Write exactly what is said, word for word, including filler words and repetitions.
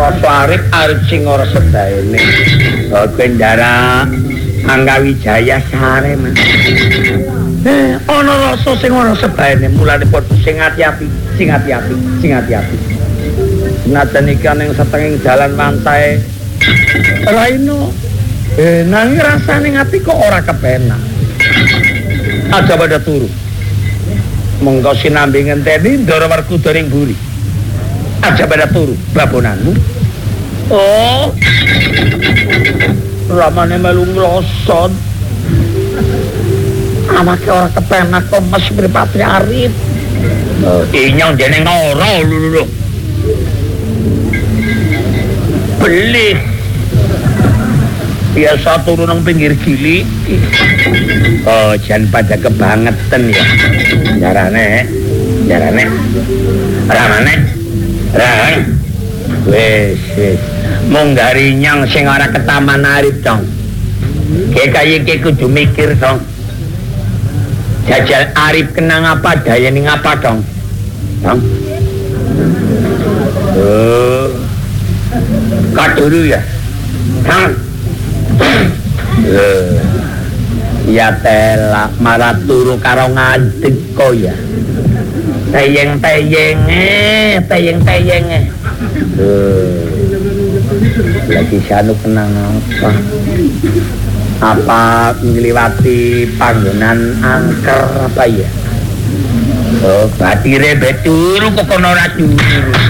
rasa arep arep sing ora sedaene. Kok kendara Angga Wijaya sare Mas. Eh, ana rasa sing ora sedaene, mulane padha sing ati-ati, sing ati-ati, sing ati-ati. Senajan iki ning setenging dalan pantai Raino, eh nanging rasane ati kok ora kepenak. Aja pada turu. Monggo sinambi ngenteni ndara Werkudaning Buri. Aja pada turu babonanmu. Oh. Ramane melu nglosot. Awake ora kepenak kok Mas Mripatri Arif. Oh, inyong jeneng ora lho. Beli. Biasa turu nang pinggir gili. Oh, jan pada kebangetan ya. Jarane, jarane. Ramane. Ran. Wes, wes. Mung gari nyang sing ora ketaman Arif dong. Ki kaya iki kudu mikir dong. Jajal Arif kenang apa daya ning apa dong. Dong. Oh. Kaduru ya. Dong. Eh. Ya tela malah turu karo ngadeg kok ya. Teyeng-teyenge, teyeng-teyenge. Eh. Lagi sanu kenang apa? Apa ngliwati panggonan angker apa ya? Oh, batire beturu kok kono ora turu.